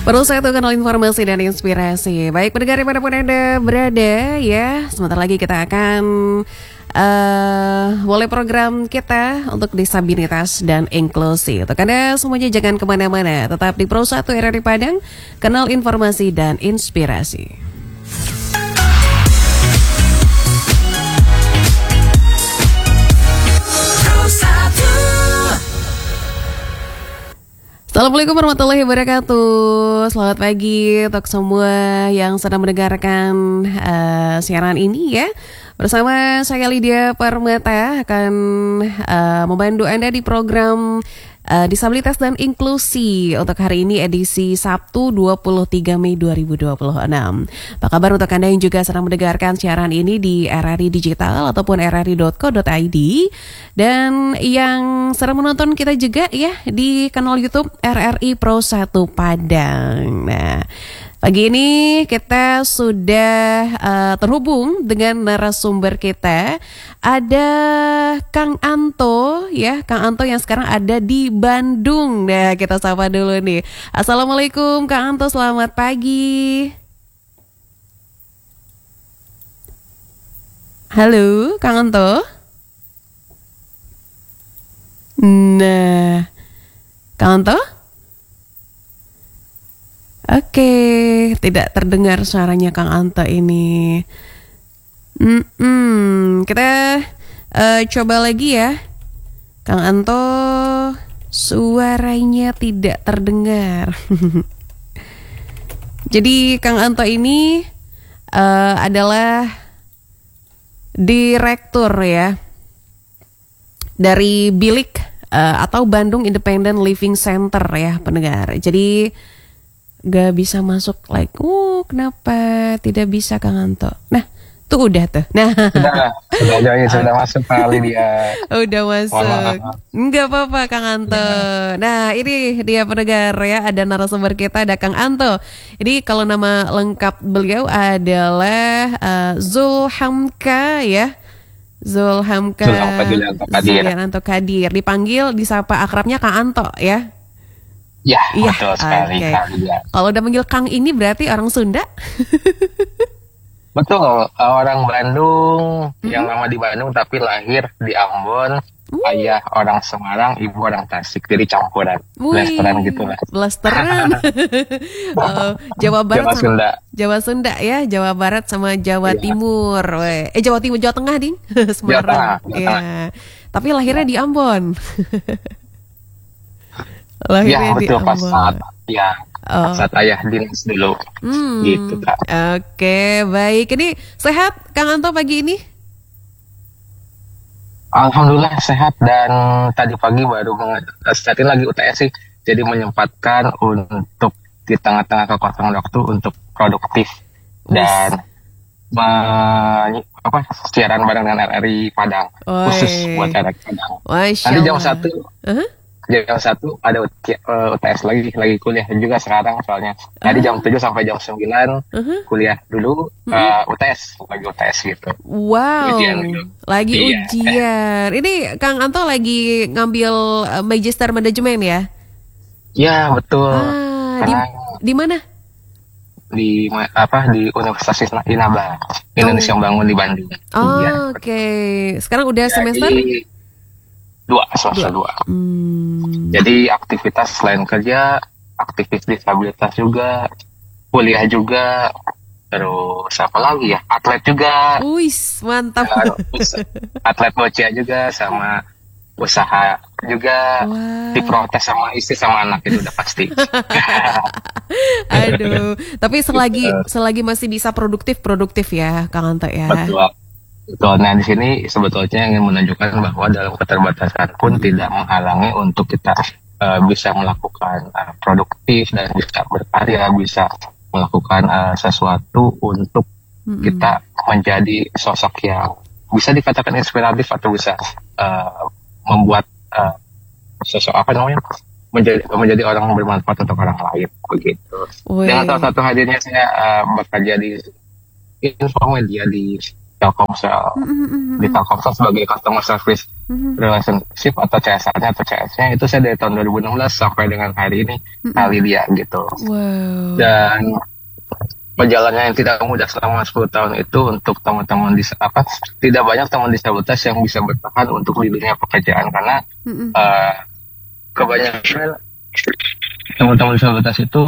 Perlu satu kanal informasi dan inspirasi. Baik pendengar dimanapun Anda berada ya, sebentar lagi kita akan mulai program kita untuk disabilitas dan inklusi. Untuk Anda semuanya jangan kemana-mana, tetap di Pro 1 RRI Padang, kanal informasi dan inspirasi. Assalamualaikum warahmatullahi wabarakatuh. Selamat pagi untuk semua yang sedang mendengarkan siaran ini ya. Bersama saya Lydia Permata akan membantu Anda di program Disabilitas dan Inklusi untuk hari ini edisi Sabtu 23 Mei 2026. Apa kabar untuk Anda yang juga sedang mendengarkan siaran ini di RRI Digital ataupun rri.co.id dan yang sedang menonton kita juga ya di kanal YouTube RRI Pro 1 Padang. Nah, pagi ini kita sudah terhubung dengan narasumber kita. Ada Kang Anto ya, Kang Anto yang sekarang ada di Bandung. Nah, kita sapa dulu nih. Assalamualaikum Kang Anto, selamat pagi. Halo Kang Anto. Nah, Kang Anto? Oke, tidak terdengar suaranya Kang Anto ini. Kita coba lagi ya. Kang Anto suaranya tidak terdengar. Jadi Kang Anto ini adalah direktur ya dari Bilik atau Bandung Independent Living Center ya pendengar. Jadi gak bisa masuk like, kenapa tidak bisa Kang Anto? Nah, tuh udah tuh. Nah, sudah masuk kali dia. Udah masuk. Enggak apa-apa Kang Anto. Nah, ini dia pendengar ya, ada narasumber kita, ada Kang Anto. Ini kalau nama lengkap beliau adalah Zulhamka ya. Zulhamka Julianto Kadir. Dipanggil disapa akrabnya Kang Anto ya. Ya, betul sekali. Okay. Kalau udah manggil Kang ini berarti orang Sunda? Betul, orang Bandung yang lama di Bandung tapi lahir di Ambon. Ayah orang Semarang, ibu orang Tasik, jadi campuran. Blasteran gitu lah. Blasteran. Jawa Barat Jawa sama Sunda. Jawa Sunda ya, Jawa Barat sama Jawa Timur. Jawa Timur, Jawa Tengah ding. Semarang. Jawa Tengah. Tapi lahirnya di Ambon. Lahirnya betul, di pas Ambon. saat ayah dinas dulu. Gitu Kak. Oke, baik. Ini sehat Kang Anto pagi ini? Alhamdulillah sehat, dan tadi pagi baru saat ini lagi UTS sih, jadi menyempatkan untuk di tengah-tengah kekosongan waktu untuk produktif dan siaran bareng dengan RRI Padang. Khusus buat RRI Padang. Nanti jam 1 ada UTS lagi kuliah juga sekarang soalnya. Tadi jam 7 sampai jam 9 kuliah dulu, UTS gitu. Wow, lagi Iya. ujian. Ini Kang Anto lagi ngambil magister manajemen ya? Ya, betul. Di mana? Di Universitas Inaba, Indonesia Bangun di Bandung. Oke. Sekarang udah semester? Semester 2. Jadi aktivitas selain kerja, aktivis disabilitas juga, kuliah juga, terus apa lagi ya? Atlet juga. Mantap. Atlet bocah juga, sama usaha juga. Diprotes sama istri sama anak, itu udah pasti. Aduh, tapi selagi masih bisa produktif ya Kang Anto ya. Betul. Nah, di sini sebetulnya ingin menunjukkan bahwa dalam keterbatasan pun tidak menghalangi untuk kita bisa melakukan produktif dan bisa berkarya, bisa melakukan sesuatu untuk kita menjadi sosok yang bisa dikatakan inspiratif atau bisa membuat sosok menjadi orang yang bermanfaat untuk orang lain begitu. Dengan salah satu hadirnya saya bekerja di Infomedia di Telkomsel. Di Telkomsel sebagai Customer Service Relationship atau CSR-nya atau CS-nya itu saya dari tahun 2016 sampai dengan hari ini kali dia gitu. Wow. Dan perjalanan yang tidak mudah selama 10 tahun itu untuk teman-teman tidak banyak teman disabilitas yang bisa bertahan untuk di dunia pekerjaan karena kebanyakan teman-teman disabilitas itu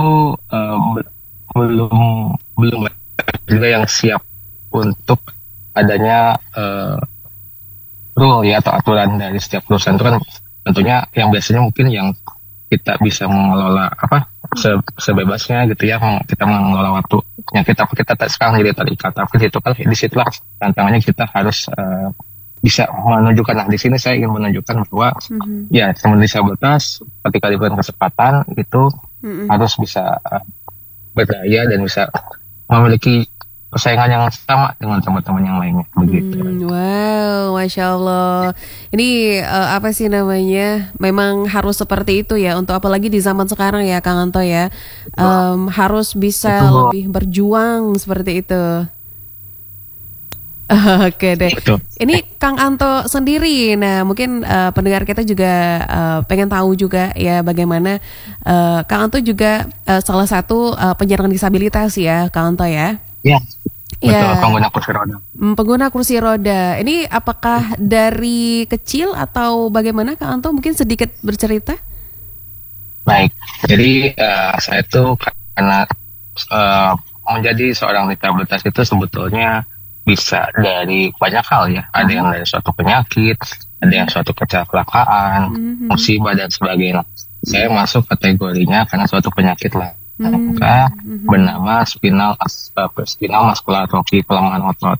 belum juga yang siap untuk adanya rule ya atau aturan dari setiap perusahaan itu kan tentunya yang biasanya mungkin yang kita bisa mengelola sebebasnya gitu ya, kita mengelola waktu yang kita sekarang jadi terikat, tapi itu kan di situlah tantangannya kita harus bisa menunjukkan. Nah di sini saya ingin menunjukkan bahwa ya teman disabilitas ketika diberikan kesempatan itu harus bisa berdaya dan bisa memiliki persaingan yang sama dengan teman-teman yang lainnya begitu. Wow, Masya Allah. Ini apa sih namanya? Memang harus seperti itu ya. Untuk apalagi di zaman sekarang ya, Kang Anto ya, harus bisa lebih berjuang seperti itu. Oke deh. Betul. Ini Kang Anto sendiri, nah mungkin pendengar kita juga pengen tahu juga ya bagaimana Kang Anto juga salah satu penyandang disabilitas ya, Kang Anto ya. Ya, betul, pengguna kursi roda. Pengguna kursi roda. Ini apakah dari kecil atau bagaimana, Kang Anto? Mungkin sedikit bercerita. Baik, jadi saya itu karena menjadi seorang disabilitas itu sebetulnya bisa dari banyak hal ya. Ada yang dari suatu penyakit, ada yang suatu kecelakaan, musibah dan sebagainya. Saya masuk kategorinya karena suatu penyakit lah. Bernama spinal muscular atrophy, pelemahan otot.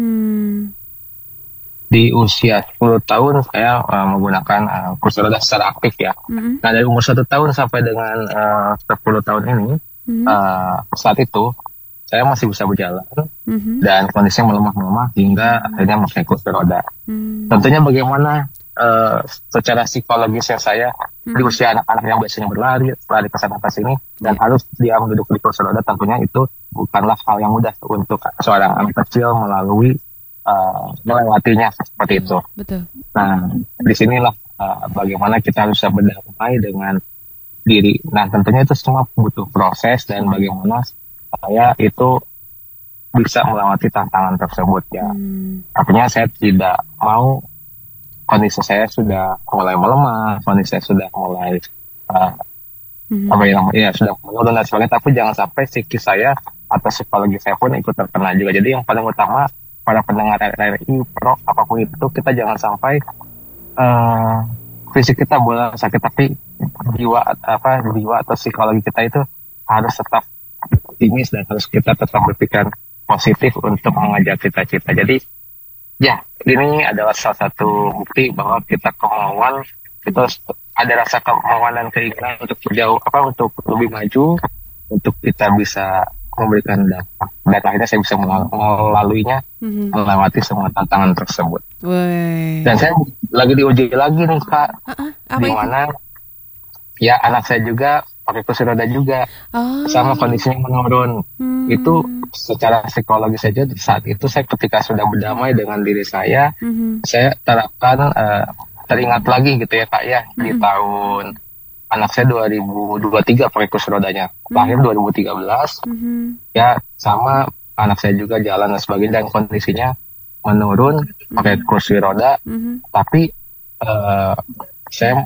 Di usia 10 tahun saya menggunakan kursi roda secara aktif ya. Nah dari umur 1 tahun sampai dengan 10 tahun ini, saat itu saya masih bisa berjalan dan kondisinya melemah hingga akhirnya pakai kursi roda. Tentunya bagaimana secara psikologisnya saya di usia anak-anak yang biasanya lari ke sana ke sini dan harus diam duduk di kursi roda, tentunya itu bukanlah hal yang mudah untuk seorang anak kecil melewatinya seperti itu. Betul. Nah, disinilah bagaimana kita harus berdamai dengan diri. Nah, tentunya itu semua butuh proses dan bagaimana saya itu bisa melewati tantangan tersebut ya. Artinya saya tidak mau kondisi saya sudah mulai melemah, kondisi saya sudah mulai sudah menurun dan sebagainya, tapi jangan sampai psikis saya atau psikologi saya pun ikut terkena juga. Jadi yang paling utama para pendengar RRI Pro apapun itu, kita jangan sampai fisik kita boleh sakit tapi jiwa atau psikologi kita itu harus tetap optimis dan harus kita tetap berpikir positif untuk mengejar cita-cita. Jadi ya, ini adalah salah satu bukti bahwa kita kemauan, kita ada rasa kemauan dan keinginan untuk untuk lebih maju, untuk kita bisa memberikan dampak. Dan akhirnya saya bisa melaluinya, melewati semua tantangan tersebut. Dan saya lagi diuji lagi nih Kak, di mana ya anak saya juga pakai kursi roda juga, sama kondisinya menurun. Itu secara psikologis saja saat itu saya ketika sudah berdamai dengan diri saya terapkan teringat lagi gitu ya Kak ya, di tahun anak saya 2023 pakai kursi rodanya, lahir 2013 ya, sama anak saya juga jalan dan sebagainya, dan kondisinya menurun pakai kursi roda, tapi saya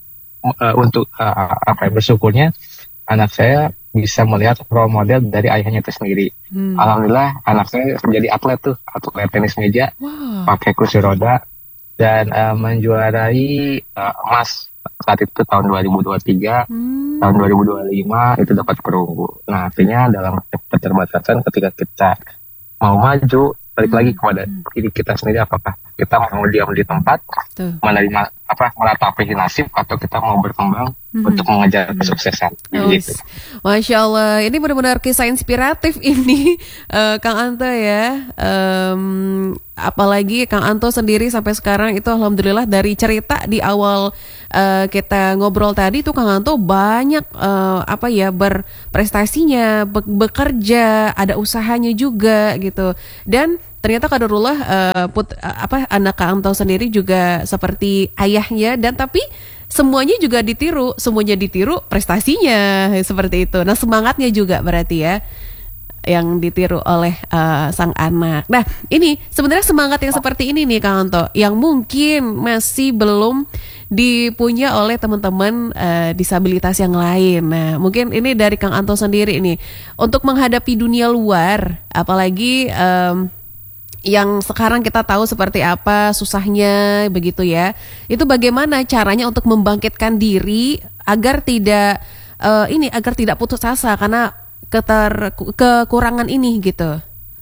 bersyukurnya anak saya bisa melihat role model dari ayahnya itu sendiri. Alhamdulillah anak saya menjadi atlet tenis meja, pakai kursi roda dan menjuarai emas saat itu tahun 2023, tahun 2025 itu dapat perunggu. Nah artinya dalam keterbatasan ketika kita mau maju, balik lagi kepada diri kita sendiri, apakah kita mau diam di tempat, menerima meratapi nasib, atau kita mau berkembang untuk mengejar kesuksesan. Gitu. Masya Allah, ini benar-benar kisah inspiratif ini, Kang Anto ya. Apalagi Kang Anto sendiri sampai sekarang itu alhamdulillah dari cerita di awal kita ngobrol tadi tuh Kang Anto banyak berprestasinya, bekerja, ada usahanya juga gitu. Dan ternyata qadarullah anak Kak Anto sendiri juga seperti ayahnya, dan tapi semuanya juga ditiru prestasinya seperti itu. Nah, semangatnya juga berarti ya yang ditiru oleh sang anak. Nah, ini sebenarnya semangat yang seperti ini nih Kang Anto, yang mungkin masih belum dipunya oleh teman-teman disabilitas yang lain. Nah, mungkin ini dari Kang Anto sendiri nih, untuk menghadapi dunia luar, apalagi yang sekarang kita tahu seperti apa susahnya begitu ya. Itu bagaimana caranya untuk membangkitkan diri agar tidak agar tidak putus asa karena kekurangan ini gitu.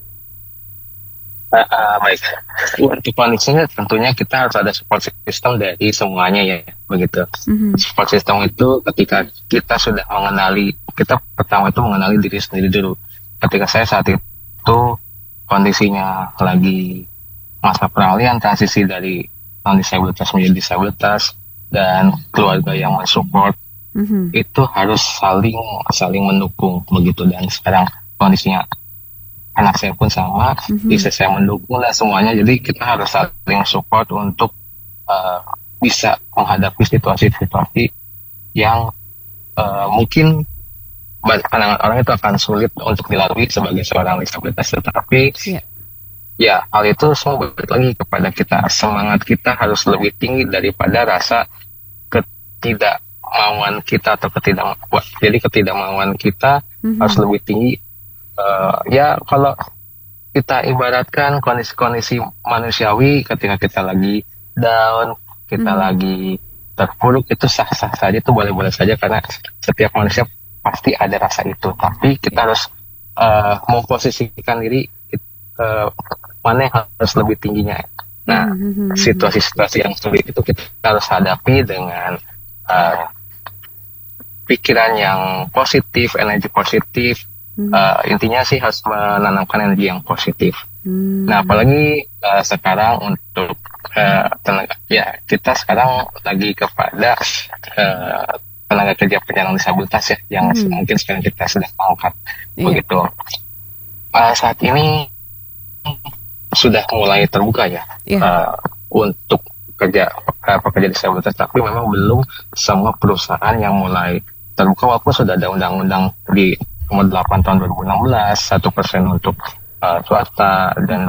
Baik, untuk kondisinya tentunya kita harus ada support system dari semuanya ya, begitu. Support system itu ketika kita sudah kita pertama itu mengenali diri sendiri dulu. Ketika saya saat itu kondisinya lagi masa peralihan transisi dari non disabilitas menjadi disabilitas, dan keluarga yang mensupport, itu harus saling mendukung begitu. Dan sekarang kondisinya anak saya pun sama, istri saya mendukung dan semuanya, jadi kita harus saling support untuk bisa menghadapi situasi-situasi yang mungkin pandangan orang itu akan sulit untuk dilalui sebagai seorang disabilitas, tetapi ya hal itu semua balik lagi kepada kita. Semangat kita harus lebih tinggi daripada rasa ketidakmauan kita atau ketidakmauan kita harus lebih tinggi. Ya kalau kita ibaratkan kondisi-kondisi manusiawi, ketika kita lagi down, kita lagi terpuruk, itu sah-sah saja, itu boleh-boleh saja, karena setiap manusia pasti ada rasa itu. Tapi kita harus memposisikan diri mana yang harus lebih tingginya. Nah, situasi-situasi yang sulit itu kita harus hadapi dengan pikiran yang positif, energi positif. Intinya sih harus menanamkan energi yang positif. Nah, apalagi sekarang untuk tenaga, ya kita sekarang lagi kepada tenaga kerja penyandang disabilitas ya, yang mungkin sekarang kita sedang angkat begitu. Saat ini sudah mulai terbuka ya untuk pekerja disabilitas, tapi memang belum semua perusahaan yang mulai terbuka, walaupun sudah ada undang-undang di nomor 8 tahun 2016, 1% untuk swasta dan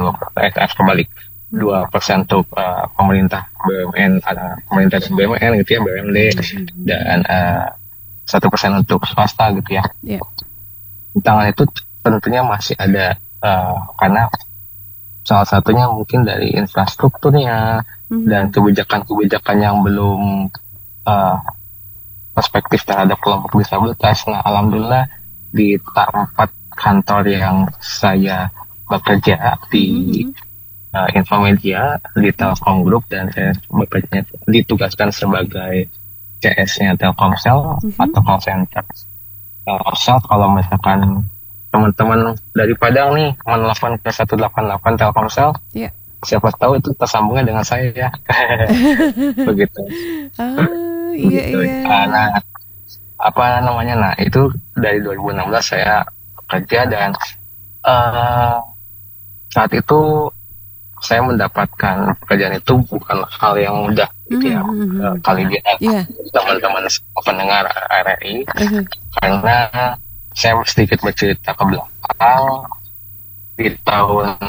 2% untuk pemerintah BUMN, ada pemerintah dan BUMN gitu ya, BUMD, dan 1% untuk swasta gitu ya. Tantangan itu tentunya masih ada, karena salah satunya mungkin dari infrastrukturnya dan kebijakan-kebijakan yang belum perspektif terhadap kelompok disabilitas. Nah, alhamdulillah di tempat kantor yang saya bekerja di Infomedia di Telkom Group, dan saya bekerja ditugaskan sebagai CS-nya Telkomsel atau call center Telkomsel. Kalau misalkan teman-teman dari Padang nih menelpon ke 188 Telkomsel, siapa tahu itu tersambungnya dengan saya ya. Begitu. Nah, nah itu dari 2016 saya kerja, dan saat itu saya mendapatkan pekerjaan itu bukan hal yang mudah gitu ya. Kali dia teman-teman pendengar RRI, karena saya sedikit bercerita ke belakang. Di tahun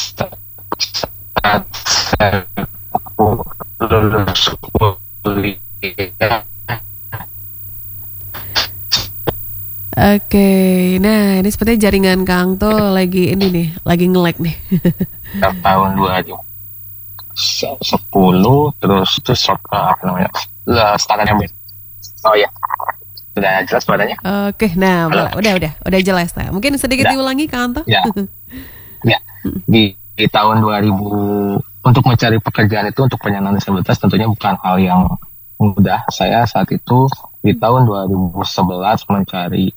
saat saya lulus kuliah. Oke, nah ini sepertinya jaringan Kang Anto lagi nge-lag nih. Tahun 2010, terus itu standarnya. Oh ya, sudah jelas padanya. Oke, nah udah jelas. Nah, mungkin sedikit diulangi Kang Anto. Ya. Di tahun 2000, untuk mencari pekerjaan itu untuk penyandang disabilitas tentunya bukan hal yang mudah. Saya saat itu di tahun 2011 mencari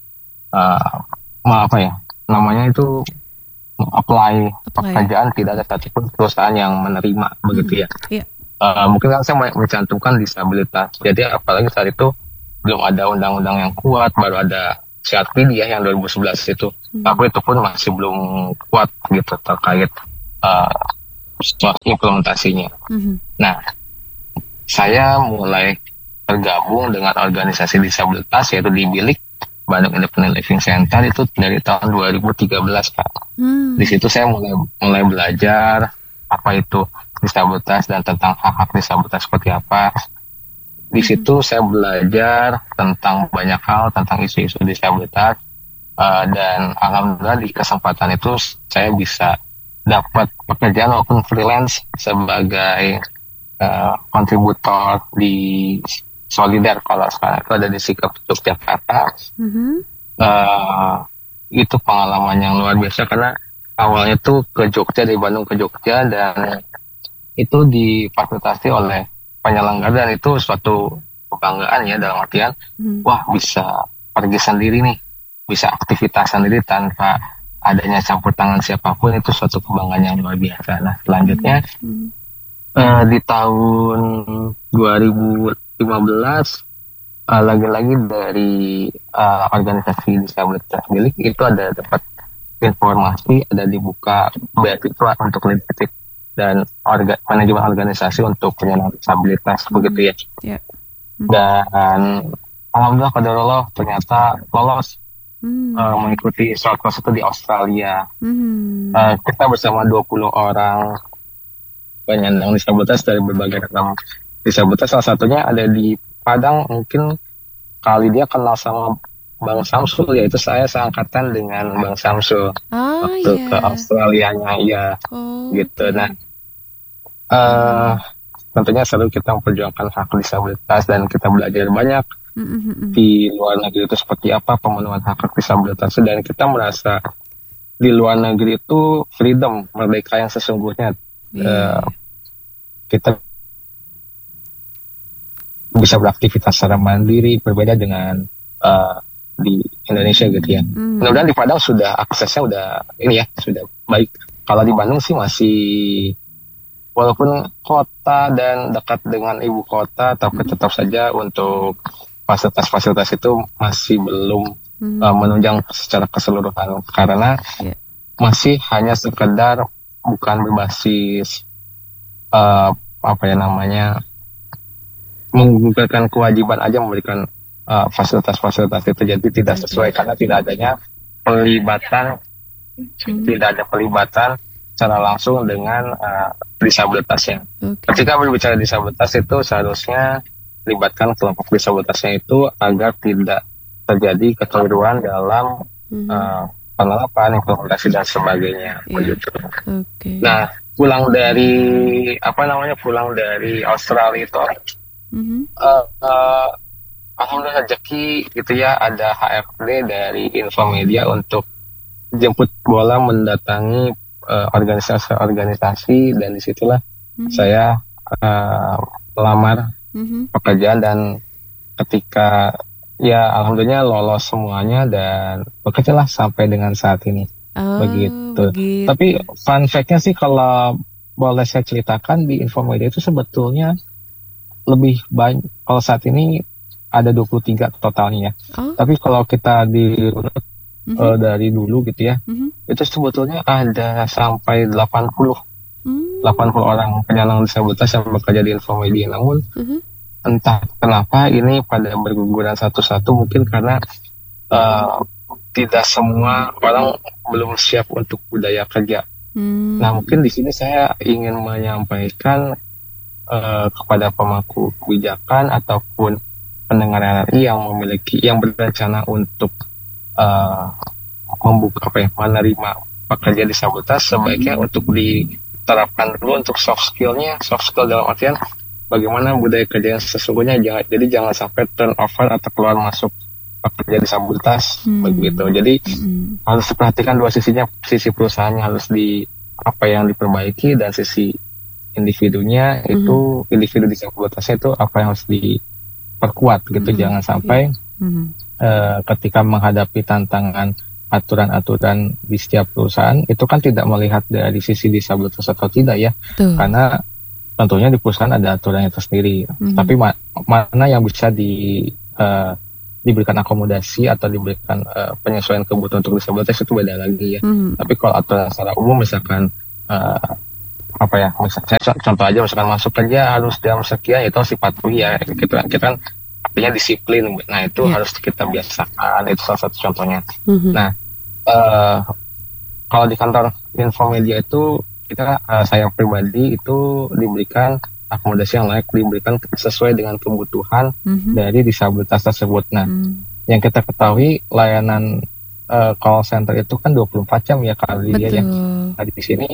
apply pekerjaan, tidak ada satupun perusahaan yang menerima begitu ya. Mungkin kan saya mencantumkan disabilitas, jadi apalagi saat itu belum ada undang-undang yang kuat, baru ada CRPD ya yang 2011 itu, tapi itu pun masih belum kuat gitu terkait uh, implementasinya. Nah, saya mulai tergabung dengan organisasi disabilitas yaitu di Bilik Bandung Independent Living Center itu dari tahun 2013 Kak. Di situ saya mulai belajar apa itu disabilitas dan tentang hak-hak disabilitas seperti apa. Di situ saya belajar tentang banyak hal tentang isu-isu disabilitas dan alhamdulillah di kesempatan itu saya bisa dapat pekerjaan walaupun freelance sebagai kontributor di Solidar kalau sekarang itu ada di Sikap Yogyakarta. Itu pengalaman yang luar biasa karena awalnya tuh ke Jogja, dari Bandung ke Jogja, dan itu difasilitasi oleh penyelenggara dan itu suatu kebanggaan ya, dalam artian wah bisa pergi sendiri nih, bisa aktivitas sendiri tanpa adanya campur tangan siapapun, itu suatu kebanggaan yang luar biasa. Nah selanjutnya di tahun 2015 lagi-lagi dari organisasi disabilitas Bilik itu ada dapat informasi ada dibuka beasiswa untuk leadership dan manajemen organisasi untuk penyandang disabilitas begitu ya. Dan alhamdulillah qadarullah ternyata lolos mengikuti short course itu di Australia. Kita bersama 20 orang penyandang disabilitas dari berbagai ragam disabilitas. Salah satunya ada di Padang, mungkin kali dia kenal sama Bang Samsul, yaitu saya seangkatan dengan Bang Samsul waktu ke Australianya ya, gitu. Nah, tentunya selalu kita memperjuangkan hak disabilitas dan kita belajar banyak di luar negeri itu seperti apa pemenuhan hak disabilitas, dan kita merasa di luar negeri itu freedom, merdeka yang sesungguhnya. Kita bisa beraktivitas secara mandiri, berbeda dengan di Indonesia gitu ya. Mudah-mudahan di Padang sudah aksesnya udah ini ya, sudah baik. Kalau di Bandung sih masih, walaupun kota dan dekat dengan ibu kota, tapi tetap saja untuk fasilitas-fasilitas itu masih belum menunjang secara keseluruhan karena masih hanya sekedar bukan berbasis menggugurkan kewajiban aja memberikan fasilitas-fasilitas itu, jadi tidak sesuai karena tidak adanya pelibatan, tidak ada pelibatan secara langsung dengan disabilitasnya. Ketika berbicara disabilitas itu seharusnya libatkan kelompok disabilitasnya itu agar tidak terjadi kekeliruan dalam penerapan, implementasi dan sebagainya. Begitu. Nah, pulang dari Australia itu alhamdulillah rezeki gitu ya, ada HRD dari Infomedia untuk jemput bola mendatangi organisasi dan disitulah saya melamar pekerjaan, dan ketika ya alhamdulillah lolos semuanya dan bekerjalah sampai dengan saat ini. Begitu. Tapi fun fact-nya sih kalau boleh saya ceritakan, di Infomedia itu sebetulnya lebih banyak, kalau saat ini ada 23 totalnya ya. Tapi kalau kita dirunut dari dulu gitu ya, itu sebetulnya ada sampai 80 orang penyandang disabilitas yang bekerja di Infomedia. Namun entah kenapa ini pada berguguran satu-satu, mungkin karena tidak semua orang belum siap untuk budaya kerja. Nah, mungkin di sini saya ingin menyampaikan kepada pemangku kebijakan ataupun pendengar RRI yang berencana untuk menerima pekerja disabilitas, sebaiknya untuk diterapkan dulu untuk soft skill dalam artian bagaimana budaya kerja yang sesungguhnya. Jadi jangan sampai turnover atau keluar masuk pekerja disabilitas begitu. Jadi harus diperhatikan dua sisinya, sisi perusahaannya harus apa yang diperbaiki, dan sisi individunya itu individu disabilitasnya itu apa yang harus diperkuat gitu. Jangan sampai ketika menghadapi tantangan aturan-aturan di setiap perusahaan itu kan tidak melihat dari sisi disabilitas atau tidak ya. Karena tentunya di perusahaan ada aturannya tersendiri. Tapi mana yang bisa diberikan akomodasi atau diberikan penyesuaian kebutuhan untuk disabilitas itu beda lagi ya. Tapi kalau aturan secara umum misalkan apa ya, misalnya contoh aja misalkan masuk kerja harus jam sekian, itu harus dipatuhi ya gitu kan, kita kan artinya disiplin. Nah itu harus kita biasakan, itu salah satu contohnya. Nah kalau di kantor Infomedia itu kita, saya pribadi itu diberikan akomodasi yang layak, diberikan sesuai dengan kebutuhan dari disabilitas tersebut. Nah yang kita ketahui layanan call center itu kan 24 jam ya kali dia ya. Nah di sini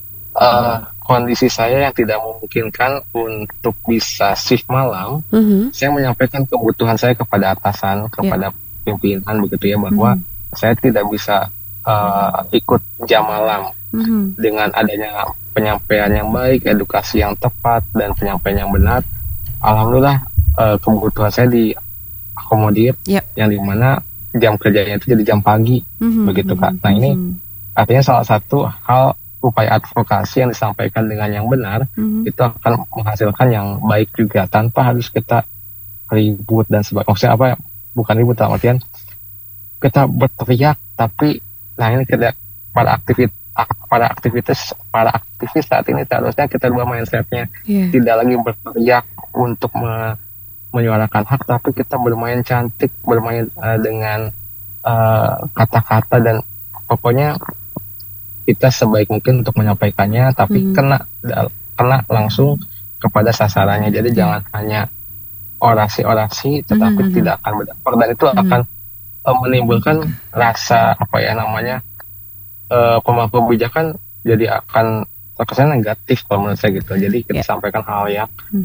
kondisi saya yang tidak memungkinkan untuk bisa shift malam, saya menyampaikan kebutuhan saya kepada atasan, kepada pimpinan begitu ya, bahwa saya tidak bisa ikut jam malam. Dengan adanya penyampaian yang baik, edukasi yang tepat, dan penyampaian yang benar, alhamdulillah kebutuhan saya diakomodir, yang dimana jam kerjanya itu jadi jam pagi, begitu Kak. Nah ini artinya salah satu hal upaya advokasi yang disampaikan dengan yang benar, itu akan menghasilkan yang baik juga, tanpa harus kita ribut dan sebagainya. Maksudnya apa? Bukan ribut, dalam artian kita berteriak, tapi nah ini kita para aktivis saat ini seharusnya kita ubah mindsetnya, tidak lagi berteriak untuk menyuarakan hak, tapi kita bermain cantik, bermain dengan kata-kata, dan pokoknya kita sebaik mungkin untuk menyampaikannya, tapi kena langsung kepada sasarannya. Jadi jangan hanya orasi-orasi, tetapi tidak akan berdampak, dan itu akan menimbulkan rasa apa ya namanya, pemangku kebijakan jadi akan terkesan negatif kalau menurut saya gitu. Jadi kita sampaikan hal yang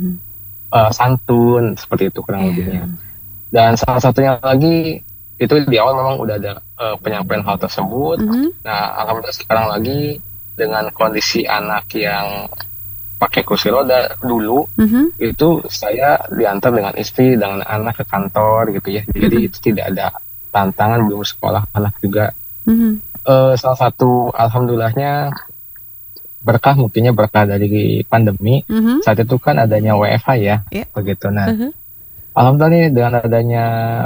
santun seperti itu kurang lebihnya. Dan salah satunya lagi itu di awal memang udah ada penyampaian hal tersebut. Nah alhamdulillah sekarang lagi dengan kondisi anak yang pakai kursi roda dulu, itu saya diantar dengan istri dengan anak ke kantor gitu ya. Jadi itu tidak ada tantangan, belum sekolah anak juga. Salah satu alhamdulillahnya berkah, mungkinnya berkah dari pandemi, saat itu kan adanya WFH ya, begitu. Nah alhamdulillah nih dengan adanya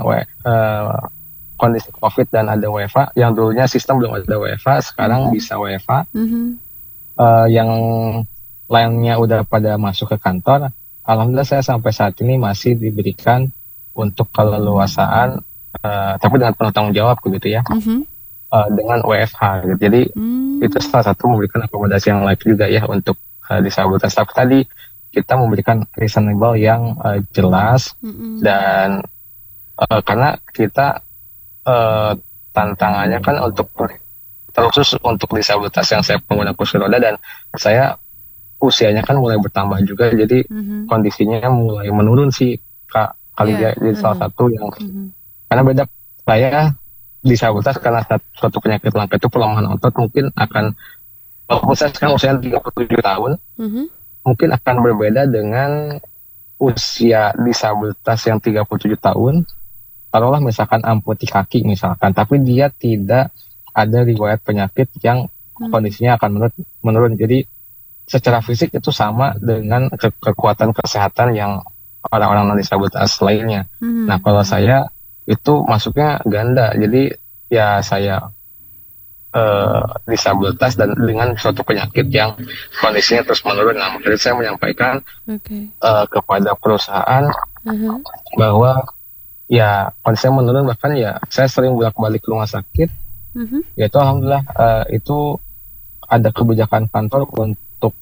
kondisi COVID dan ada WFH, yang dulunya sistem belum ada WFH, sekarang bisa WFH. Yang lainnya udah pada masuk ke kantor, alhamdulillah saya sampai saat ini masih diberikan untuk keleluasaan, tapi dengan penuh tanggung jawab begitu ya, dengan WFH gitu. Jadi itu salah satu memberikan akomodasi yang layak juga ya untuk disabilitas. Tapi tadi kita memberikan reasonable yang jelas, dan karena kita tantangannya kan untuk terkhusus untuk disabilitas yang saya pengguna kursi roda, dan saya usianya kan mulai bertambah juga, jadi kondisinya mulai menurun sih Kak. Kali dia jadi salah satu yang karena beda, saya disabilitas karena suatu penyakit langka itu pelemahan otot, mungkin akan, walaupun saya sekarang usianya 37 tahun, mungkin akan berbeda dengan usia disabilitas yang 37 tahun. Taruhlah misalkan amputasi kaki misalkan, tapi dia tidak ada riwayat penyakit yang kondisinya akan menurun. Jadi secara fisik itu sama dengan kekuatan kesehatan yang orang-orang non disabilitas lainnya. Nah kalau saya itu masuknya ganda, jadi ya saya disabilitas dan dengan suatu penyakit yang kondisinya terus menurun. Nah makanya saya menyampaikan kepada perusahaan bahwa ya kondisinya menurun, bahkan ya saya sering bolak-balik ke rumah sakit. Yaitu alhamdulillah itu ada kebijakan kantor untuk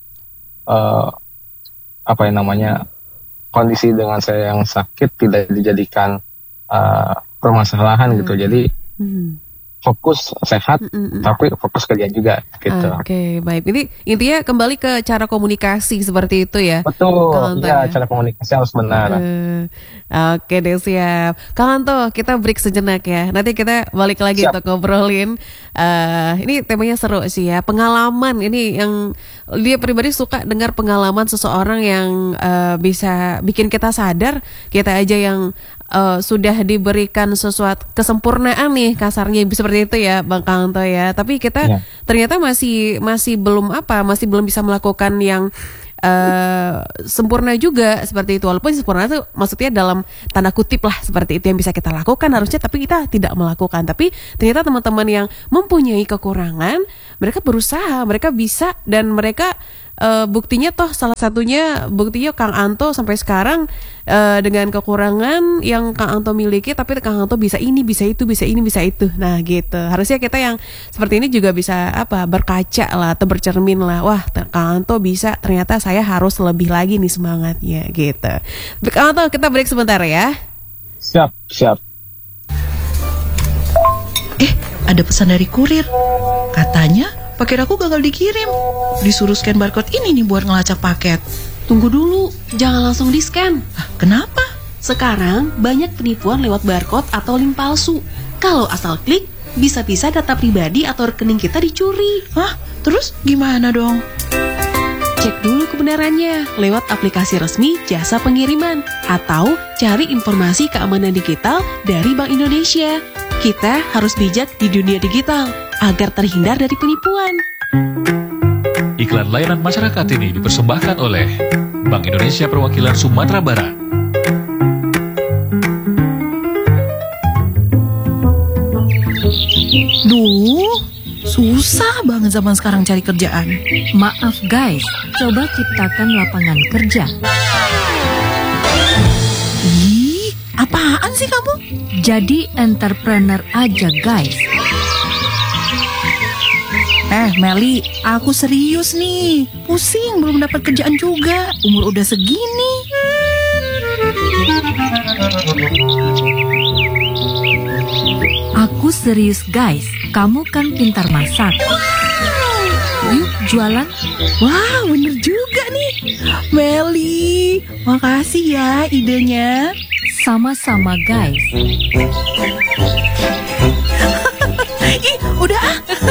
apa yang namanya, kondisi dengan saya yang sakit tidak dijadikan permasalahan gitu. Jadi fokus sehat, tapi fokus kerja juga gitu. Oke, baik. Ini intinya kembali ke cara komunikasi seperti itu ya. Betul, ya cara komunikasi harus benar. Oke deh, siap. Kang Anto, kita break sejenak ya. Nanti kita balik lagi untuk ngobrolin. Ini temanya seru sih ya. Pengalaman ini yang dia pribadi suka dengar pengalaman seseorang yang bisa bikin kita sadar kita aja yang sudah diberikan sesuatu kesempurnaan nih kasarnya seperti itu ya Bang Kanto ya, tapi kita ternyata masih belum bisa melakukan yang sempurna juga seperti itu. Walaupun sempurna itu maksudnya dalam tanda kutip lah, seperti itu yang bisa kita lakukan harusnya, tapi kita tidak melakukan. Tapi ternyata teman-teman yang mempunyai kekurangan, mereka berusaha, mereka bisa, dan mereka buktinya toh salah satunya buktinya Kang Anto sampai sekarang dengan kekurangan yang Kang Anto miliki, tapi Kang Anto bisa ini, bisa itu, bisa ini, bisa itu. Nah gitu. Harusnya kita yang seperti ini juga bisa berkaca lah atau bercermin lah. Wah, Kang Anto bisa, ternyata saya harus lebih lagi nih semangatnya gitu. Kang Anto, kita break sebentar ya. Siap. Ada pesan dari kurir. Katanya paket aku gagal dikirim. Disuruh scan barcode ini nih buat ngelacak paket. Tunggu dulu, jangan langsung di-scan. Kenapa? Sekarang banyak penipuan lewat barcode atau link palsu. Kalau asal klik, bisa-bisa data pribadi atau rekening kita dicuri. Hah? Terus gimana dong? Cek dulu kebenarannya lewat aplikasi resmi jasa pengiriman atau cari informasi keamanan digital dari Bank Indonesia. Kita harus bijak di dunia digital agar terhindar dari penipuan. Iklan layanan masyarakat ini dipersembahkan oleh Bank Indonesia Perwakilan Sumatera Barat. Duh, susah banget zaman sekarang cari kerjaan. Maaf guys, coba ciptakan lapangan kerja. Ih, apaan sih kamu? Jadi entrepreneur aja guys. Meli, aku serius nih. Pusing belum dapat kerjaan juga. Umur udah segini. Aku serius guys, kamu kan pintar masak. Yuk jualan. Wah, bener juga nih. Meli, makasih ya idenya. Sama-sama guys. Ih, udah